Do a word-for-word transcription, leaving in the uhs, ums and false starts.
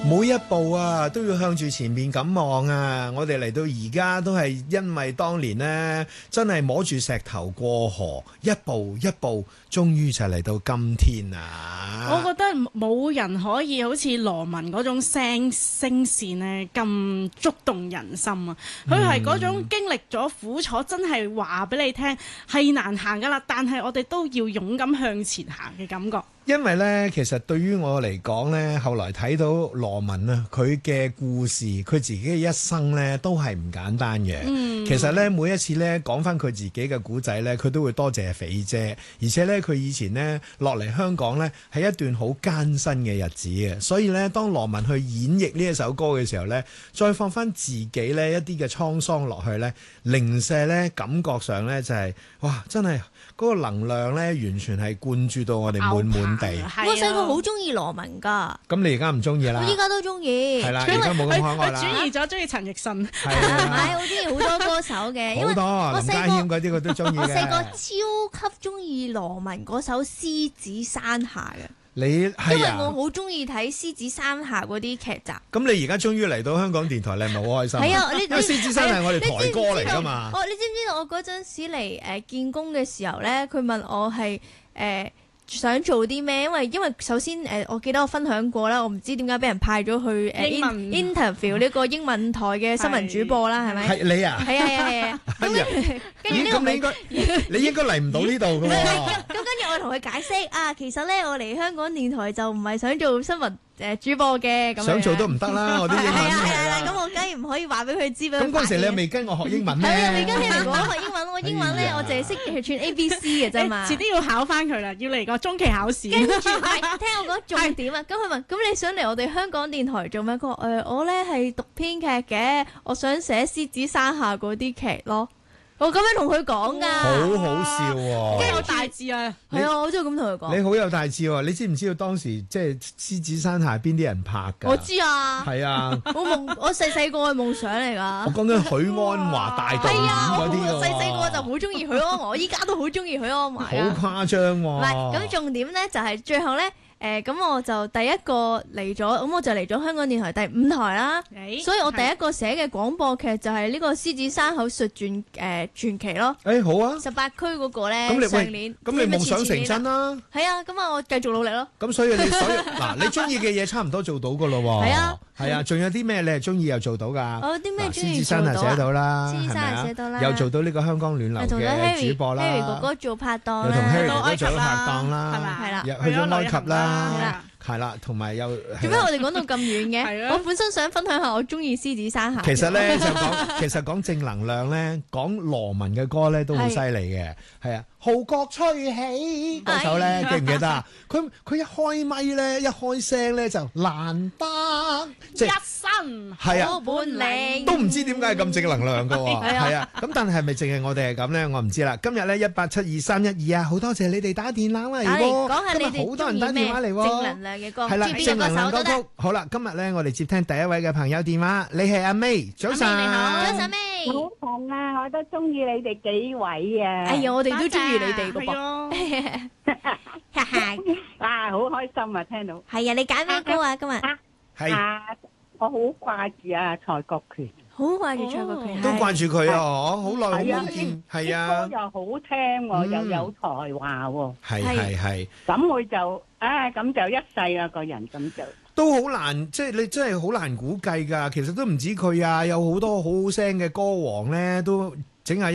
每一步啊都要向住前面咁望啊！我哋嚟到而家都係因為當年呢，真係摸住石頭過河，一步一步，終於就嚟到今天啊！ 我覺得冇人可以好似羅文嗰種聲聲線呢咁觸動人心啊！佢係嗰種經歷咗苦楚，真係話俾你聽係難行噶啦，但係我哋都要勇敢向前行嘅感覺。 因為呢，其實對於我嚟講呢，後來睇到羅文啊，佢嘅故事，佢自己嘅一生呢，都係唔簡單嘅。嗯、其實呢，每一次呢講翻佢自己嘅古仔呢，佢都會多謝肥姐，而且呢，佢以前呢落嚟香港呢，係一段好艱辛嘅日子嘅。所以呢，當羅文去演繹呢一首歌嘅時候呢，再放翻自己呢一啲嘅滄桑落去呢，零舍呢感覺上呢，就係、是、哇，真係嗰個能量呢，完全係灌注到我哋滿滿。 我細個好中意羅文噶， 咁你而家唔中意啦？ 我依家都中意， 係啦，而家冇咁可愛啦。 佢轉移咗中意陳奕迅， 係唔係？我中意好多歌手嘅，因為我林家謙嗰啲我都中意嘅。 我細個超級中意羅文嗰首《獅子山下》嘅。 你係啊？ 因為我好中意睇《獅子山下》嗰啲劇集。 咁你而家終於嚟到香港電台，你係咪好開心？係啊，因為《獅子山下》係我哋台歌嚟噶嘛。 哦，你知唔知道我嗰陣時嚟誒見工嘅時候咧，佢問我係誒。呃想做啲咩？因為因為首先誒、呃，我記得我分享過啦，我唔知點解俾人派咗去誒、呃、 英文 interview 呢個英文台嘅新聞主播啦，係咪？ 係你啊？ 係啊係啊係啊！咁跟住呢個咁你應該你應該嚟唔到呢度㗎喎。 咁跟住我同佢解釋啊，其實咧我嚟香港電台就唔係想做新聞誒主播嘅，咁想做都唔得啦，我啲英文係啊係啊，咁我梗係唔可以話俾佢知。 咁嗰時你未跟我學英文咩？ 係啊，未跟你嚟講學英文，我英文咧我淨係識係串 A B C 嘅啫嘛。 遲啲要考翻佢啦，要嚟個中期考試。 跟住聽我講重點啊！咁佢問：咁你想嚟我哋香港電台做咩？佢話：誒，我咧係讀編劇嘅，我想寫《獅子山下》嗰啲劇咯。我咁樣同佢講㗎， 好好笑喎！ 跟住有大志啊！ 係啊，我真係咁同佢講。 你好有大志喎！你知唔知道當時即係《獅子山下》邊啲人拍㗎？ 我知啊。係啊。 我夢，我細細個嘅夢想嚟㗎。 我講緊許安華大導演嗰啲喎。 細細個就好中意許安華，我依家都好中意許安華。 好誇張喎！ 唔係，咁重點咧就係最後咧。誒咁、呃、我就第一個嚟咗，咁我就嚟咗香港電台第五台啦。欸、所以我第一個寫嘅廣播劇就係呢個《獅子山口述傳》誒、呃、傳奇咯。誒、欸、 好啊！ 十八區嗰個咧， 你上年咁你夢想成真啦。係啊，咁啊我繼續努力咯。 咁所以你所以嗱，你中意嘅嘢差唔多做到噶咯喎。係啊，係啊，仲有啲咩你係中意又做到㗎？ 我有啲咩中意獅子山係寫到啦， 獅子山係寫到啦， 又做到呢個香港暖流嘅主播啦。 Harry 哥哥做拍檔啦， 又同 Harry 哥哥做咗拍檔啦， 係咪？係啦， 去咗埃及啦。係啦，同埋又做咩？我哋講到咁遠嘅，我本身想分享下我中意獅子山下。 其實咧就講，其實講正能量咧，講羅文嘅歌咧都好犀利嘅，係啊。號角吹起嗰首咧，記唔記得啊？佢佢一開咪咧，一開聲咧就難得， 即係一身好本領， 都唔知點解係咁正能量㗎喎。係啊，咁但係係咪淨係我哋係咁咧？我唔知啦。今日咧一八七二三一二啊，好多謝你哋打電話嚟喎。 講下你哋好多人打電話嚟喎。 正能量嘅歌， 係啦，正能量歌曲。好啦，今日咧我哋接聽第一位嘅朋友電話，你係阿 May，早晨。 你好，早晨 May。 早晨啊，我都中意你哋幾位啊。 哎呀，我哋都中意你哋㗎噃。 啊，好開心啊！聽到。 係啊，你揀咩歌啊？今日係啊，我好掛住啊蔡國權。 好掛住蔡國權。 都掛住佢啊！嗬，好耐冇見。係啊。 歌又好聽喎，又有才華喎。 係係係。 咁佢就啊，咁就一世啦，個人咁就。 都好難，即係你真係好難估計㗎。其實都唔止佢啊，有好多好好聲嘅歌王咧，都整下。